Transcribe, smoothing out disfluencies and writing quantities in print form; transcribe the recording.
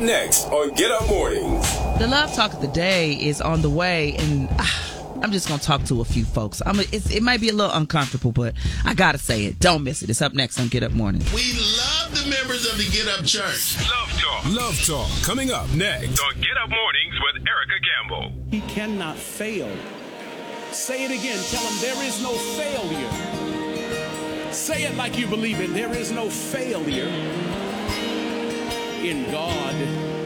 Up next on Get Up Mornings. The Love Talk of the Day is on the way, and I'm just going to talk to a few folks. It might be a little uncomfortable, but I got to say it. Don't miss it. It's up next on Get Up Mornings. We love the members of the Get Up Church. Love Talk. Love Talk coming up next on Get Up Mornings with Erica Campbell. He cannot fail. Say it again. Tell him there is no failure. Say it like you believe it. There is no failure in God.